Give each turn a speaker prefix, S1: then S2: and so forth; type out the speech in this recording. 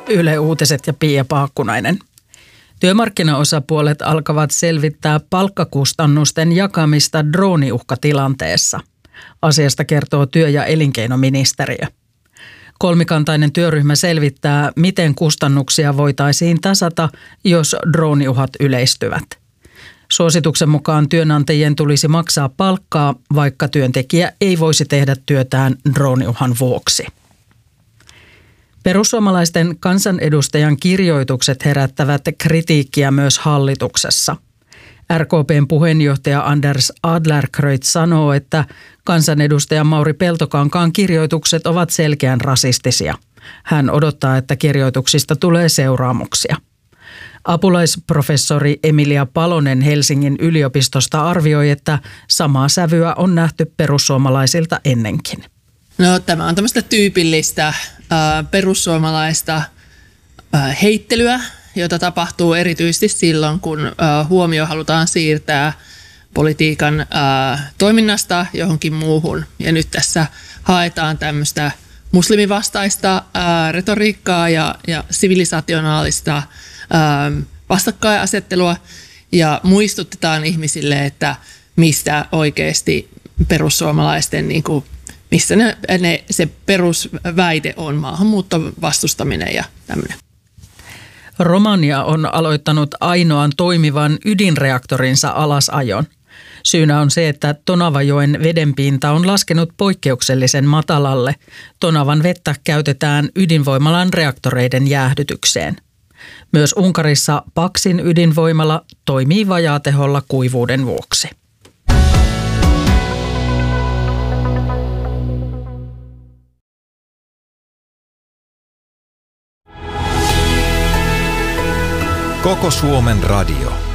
S1: Yle Uutiset ja Pia Paakkunainen. Työmarkkinaosapuolet alkavat selvittää palkkakustannusten jakamista drooniuhkatilanteessa. Asiasta kertoo työ- ja elinkeinoministeriö. Kolmikantainen työryhmä selvittää, miten kustannuksia voitaisiin tasata, jos drooniuhat yleistyvät. Suosituksen mukaan työnantajien tulisi maksaa palkkaa, vaikka työntekijä ei voisi tehdä työtään drooniuhan vuoksi. Perussuomalaisten kansanedustajan kirjoitukset herättävät kritiikkiä myös hallituksessa. RKP:n puheenjohtaja Anders Adlercreutz sanoo, että kansanedustaja Mauri Peltokankaan kirjoitukset ovat selkeän rasistisia. Hän odottaa, että kirjoituksista tulee seuraamuksia. Apulaisprofessori Emilia Palonen Helsingin yliopistosta arvioi, että samaa sävyä on nähty perussuomalaisilta ennenkin.
S2: No, tämä on tämmöistä tyypillistä perussuomalaista heittelyä, jota tapahtuu erityisesti silloin, kun huomio halutaan siirtää politiikan toiminnasta johonkin muuhun. Ja nyt tässä haetaan tämmöistä muslimivastaista retoriikkaa ja sivilisationaalista vastakkainasettelua ja muistutetaan ihmisille, että mistä oikeasti perussuomalaisten missä se perusväite on, maahanmuuton vastustaminen ja tämmöinen.
S1: Romania on aloittanut ainoan toimivan ydinreaktorinsa alasajon. Syynä on se, että Tonavajoen vedenpinta on laskenut poikkeuksellisen matalalle. Tonavan vettä käytetään ydinvoimalan reaktoreiden jäähdytykseen. Myös Unkarissa Paksin ydinvoimala toimii vajaateholla kuivuuden vuoksi.
S3: Koko Suomen radio.